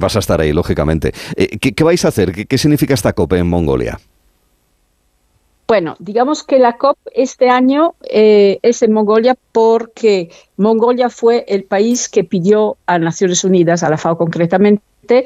vas a estar ahí, lógicamente. ¿Qué vais a hacer? ¿Qué significa esta COP en Mongolia? Bueno, digamos que la COP este año es en Mongolia porque Mongolia fue el país que pidió a Naciones Unidas, a la FAO concretamente,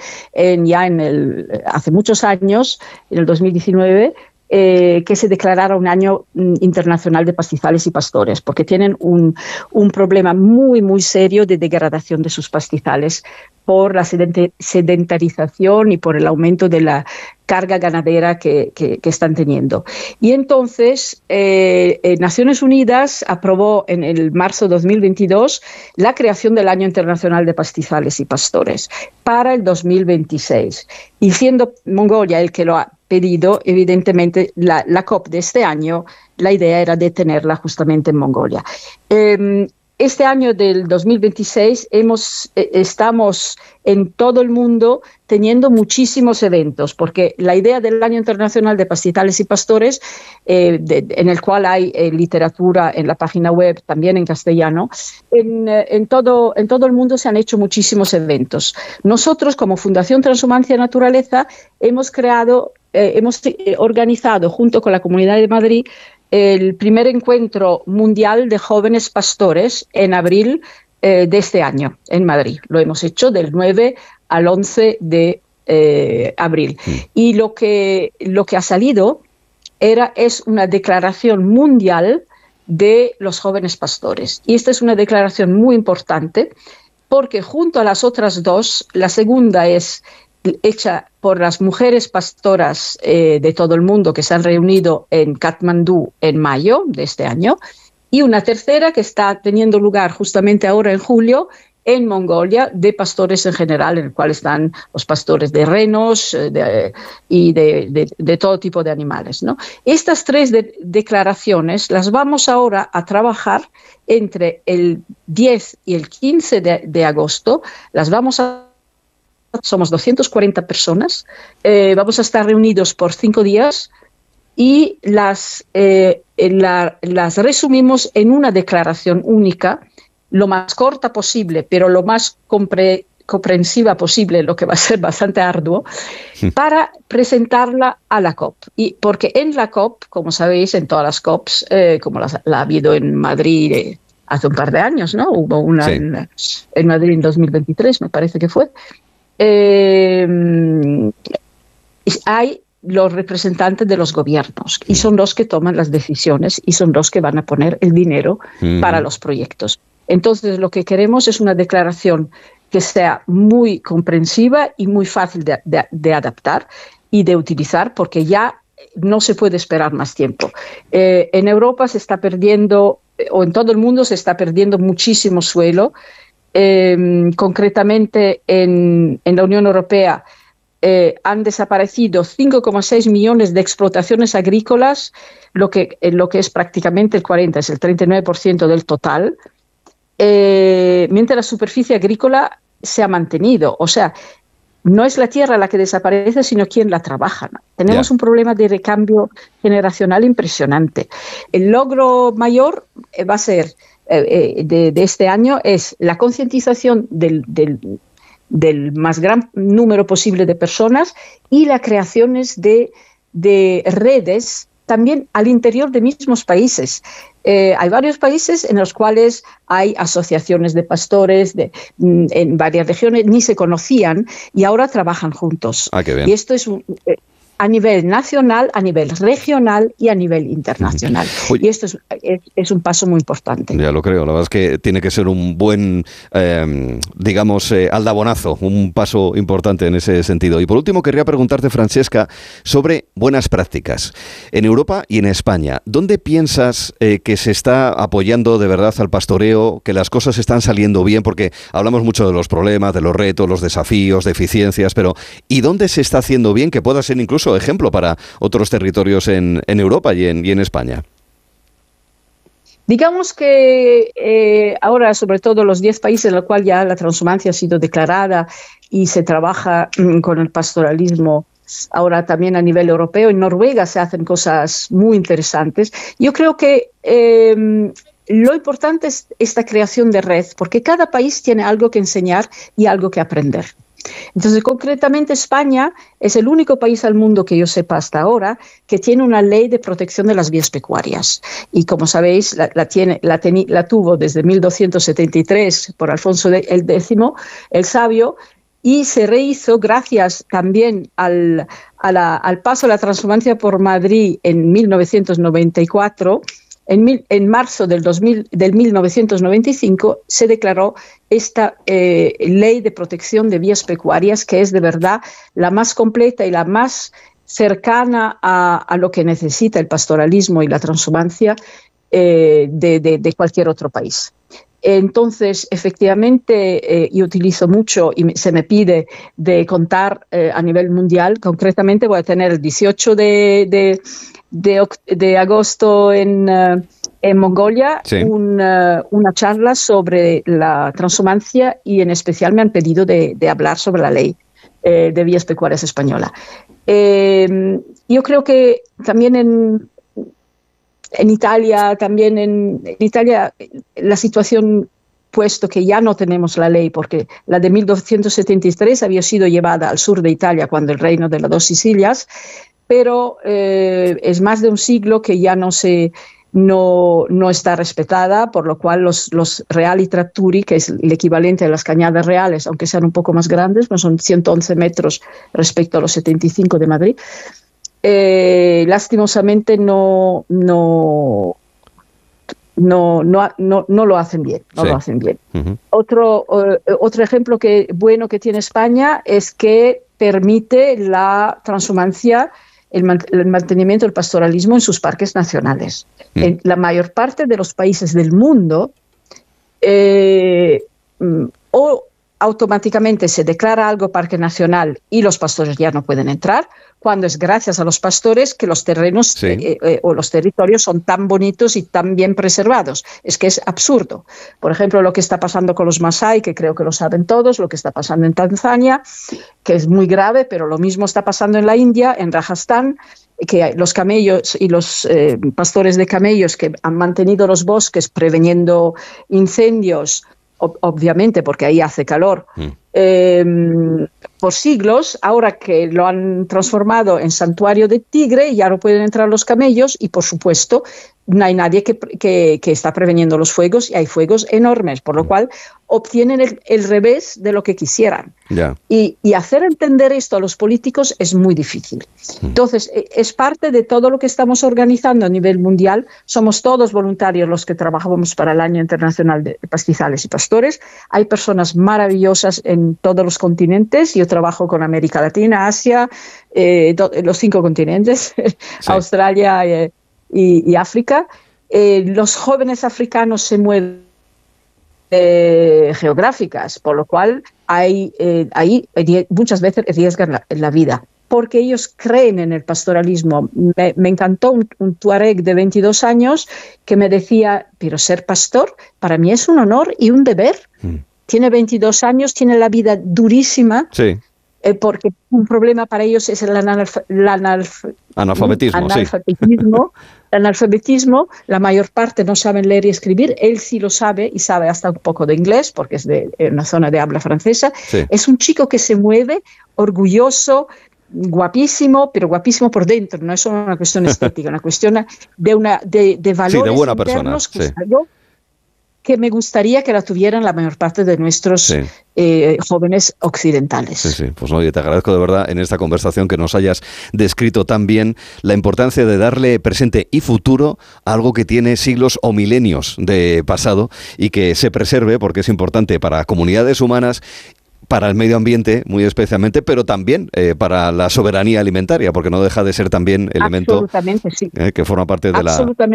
hace muchos años, en el 2019, que se declarara un año internacional de pastizales y pastores, porque tienen un problema muy, muy serio de degradación de sus pastizales por la sedentarización y por el aumento de la carga ganadera que están teniendo. Y entonces Naciones Unidas aprobó en el marzo de 2022 la creación del Año Internacional de Pastizales y Pastores para el 2026. Y siendo Mongolia el que lo ha pedido, evidentemente la COP de este año, la idea era de tenerla justamente en Mongolia. Este año del 2026 estamos en todo el mundo teniendo muchísimos eventos, porque la idea del Año Internacional de Pastizales y Pastores, en el cual hay literatura en la página web, también en castellano, en todo el mundo se han hecho muchísimos eventos. Nosotros, como Fundación Transhumancia Naturaleza, hemos organizado junto con la Comunidad de Madrid el primer encuentro mundial de jóvenes pastores en abril de este año en Madrid. Lo hemos hecho del 9 al 11 de abril. Y lo que ha salido es una declaración mundial de los jóvenes pastores. Y esta es una declaración muy importante porque junto a las otras dos, la segunda es hecha por las mujeres pastoras de todo el mundo que se han reunido en Katmandú en mayo de este año, y una tercera que está teniendo lugar justamente ahora en julio en Mongolia, de pastores en general, en el cual están los pastores de renos y de todo tipo de animales, ¿no? Estas tres declaraciones las vamos ahora a trabajar entre el 10 y el 15 de agosto, somos 240 personas, vamos a estar reunidos por 5 días y las resumimos en una declaración única, lo más corta posible, pero lo más comprensiva posible, lo que va a ser bastante arduo, para presentarla a la COP. Y porque en la COP, como sabéis, en todas las COPs, como la ha habido en Madrid hace un par de años, ¿no? Hubo una sí. en Madrid en 2023, me parece que fue. Hay los representantes de los gobiernos y son los que toman las decisiones y son los que van a poner el dinero para los proyectos. Entonces, lo que queremos es una declaración que sea muy comprensiva y muy fácil de adaptar y de utilizar, porque ya no se puede esperar más tiempo. En Europa se está perdiendo, o en todo el mundo se está perdiendo muchísimo suelo. Concretamente en la Unión Europea han desaparecido 5,6 millones de explotaciones agrícolas, lo que es prácticamente el 39% del total, mientras la superficie agrícola se ha mantenido. O sea, no es la tierra la que desaparece, sino quien la trabaja, ¿no? Tenemos un problema de recambio generacional impresionante. El logro mayor va a ser de este año es la concientización del más gran número posible de personas y la creación de redes también al interior de mismos países. Hay varios países en los cuales hay asociaciones de pastores en varias regiones, ni se conocían y ahora trabajan juntos. Qué bien. Y esto es a nivel nacional, a nivel regional y a nivel internacional. Y esto es un paso muy importante. Ya lo creo, la verdad es que tiene que ser un buen, aldabonazo, un paso importante en ese sentido. Y por último, querría preguntarte, Francesca, sobre buenas prácticas. En Europa y en España, ¿dónde piensas que se está apoyando de verdad al pastoreo, que las cosas están saliendo bien? Porque hablamos mucho de los problemas, de los retos, los desafíos, deficiencias, pero ¿y dónde se está haciendo bien que pueda ser incluso ejemplo para otros territorios en Europa y en España? Digamos que ahora, sobre todo los 10 países en los cuales ya la transhumancia ha sido declarada y se trabaja con el pastoralismo, ahora también a nivel europeo, en Noruega se hacen cosas muy interesantes. Yo creo que lo importante es esta creación de red, porque cada país tiene algo que enseñar y algo que aprender. Entonces, concretamente, España es el único país al mundo que yo sepa hasta ahora que tiene una ley de protección de las vías pecuarias. Y como sabéis, la tuvo desde 1273 por Alfonso X, el Sabio, y se rehizo gracias también al paso de la transhumancia por Madrid en 1994. En marzo del 1995 se declaró esta ley de protección de vías pecuarias, que es de verdad la más completa y la más cercana a lo que necesita el pastoralismo y la transhumancia de cualquier otro país. Entonces, efectivamente, yo utilizo mucho y se me pide de contar a nivel mundial. Concretamente voy a tener el 18 de agosto en Mongolia, sí, una charla sobre la transhumancia, y en especial me han pedido de hablar sobre la ley de vías pecuarias española. Yo creo que también en Italia, la situación, puesto que ya no tenemos la ley, porque la de 1273 había sido llevada al sur de Italia cuando el reino de las dos Sicilias, pero es más de un siglo que ya no está respetada, por lo cual los reali tratturi, que es el equivalente a las cañadas reales, aunque sean un poco más grandes, pues son 111 metros respecto a los 75 de Madrid, lastimosamente no lo hacen bien. Sí. Lo hacen bien. Uh-huh. Otro ejemplo bueno que tiene España es que permite la transhumancia, el mantenimiento del pastoralismo en sus parques nacionales. En la mayor parte de los países del mundo, o automáticamente se declara algo parque nacional y los pastores ya no pueden entrar, cuando es gracias a los pastores que los terrenos, sí, o los territorios son tan bonitos y tan bien preservados. Es que es absurdo. Por ejemplo, lo que está pasando con los Masái, que creo que lo saben todos, lo que está pasando en Tanzania, que es muy grave, pero lo mismo está pasando en la India, en Rajasthan, que los camellos y los pastores de camellos que han mantenido los bosques preveniendo incendios, obviamente porque ahí hace calor, por siglos, ahora que lo han transformado en santuario de tigre, ya no pueden entrar los camellos y, por supuesto, no hay nadie que está preveniendo los fuegos, y hay fuegos enormes, por lo cual obtienen el revés de lo que quisieran. Yeah. Y hacer entender esto a los políticos es muy difícil. Entonces, es parte de todo lo que estamos organizando a nivel mundial. Somos todos voluntarios los que trabajamos para el Año Internacional de Pastizales y Pastores. Hay personas maravillosas en todos los continentes. Yo trabajo con América Latina, Asia, los 5 continentes, sí, Australia y África. Los jóvenes africanos se mueven geográficas, por lo cual ahí muchas veces arriesgan la vida, porque ellos creen en el pastoralismo. Me encantó un tuareg de 22 años que me decía, pero ser pastor para mí es un honor y un deber. Tiene 22 años, tiene la vida durísima, sí, porque un problema para ellos es el analfabetismo. Sí. Analfabetismo, la mayor parte no saben leer y escribir. Él sí lo sabe, y sabe hasta un poco de inglés, porque es de una zona de habla francesa. Sí. Es un chico que se mueve, orgulloso, guapísimo, pero guapísimo por dentro. No es solo una cuestión estética, una cuestión de valores, sí, de buena persona, sí, que me gustaría que la tuvieran la mayor parte de nuestros, sí, jóvenes occidentales. Sí, sí. Pues no, yo te agradezco de verdad en esta conversación que nos hayas descrito tan bien la importancia de darle presente y futuro a algo que tiene siglos o milenios de pasado y que se preserve, porque es importante para comunidades humanas, para el medio ambiente, muy especialmente, pero también para la soberanía alimentaria, porque no deja de ser también elemento, sí, que forma parte de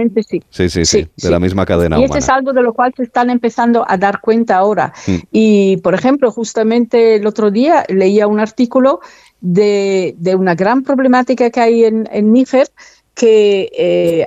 la misma cadena humana. Y es algo de lo cual se están empezando a dar cuenta ahora. Y, por ejemplo, justamente el otro día leía un artículo de una gran problemática que hay en Níger, que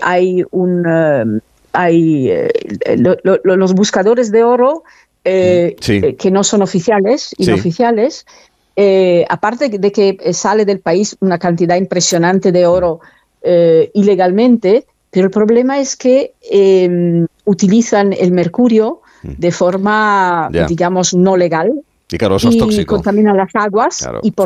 los buscadores de oro, sí, que no son oficiales, inoficiales, sí, aparte de que sale del país una cantidad impresionante de oro ilegalmente, pero el problema es que utilizan el mercurio de forma, digamos, no legal, Y claro, eso es tóxico. Contaminan las aguas y por